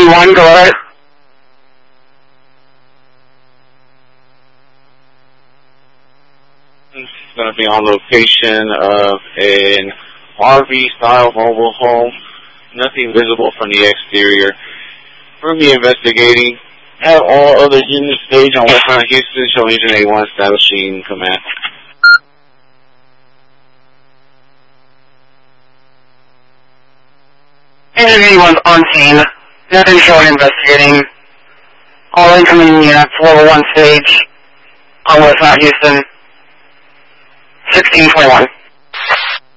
1, go ahead. It's going to be on location of an RV-style mobile home. Nothing visible from the exterior. Currently investigating. Have all other units staged on West Mount Houston. Show Agent A1 establishing command. Agent A1's on scene. Nothing showing investigating. All incoming units, level 1 stage on West Mount Houston. 1621.